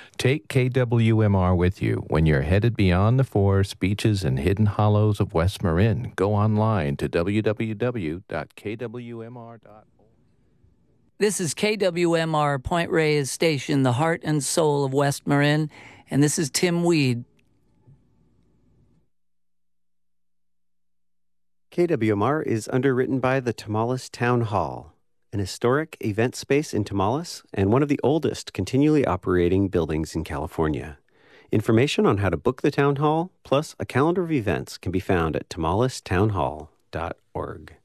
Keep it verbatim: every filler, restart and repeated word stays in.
Take K W M R with you when you're headed beyond the forests, beaches, and hidden hollows of West Marin. Go online to w w w dot k w m r dot org. This is K W M R Point Reyes Station, the heart and soul of West Marin, and this is Tim Weed. K W M R is underwritten by the Tomales Town Hall, an historic event space in Tomales and one of the oldest continually operating buildings in California. Information on how to book the town hall, plus a calendar of events, can be found at tomales town hall dot org.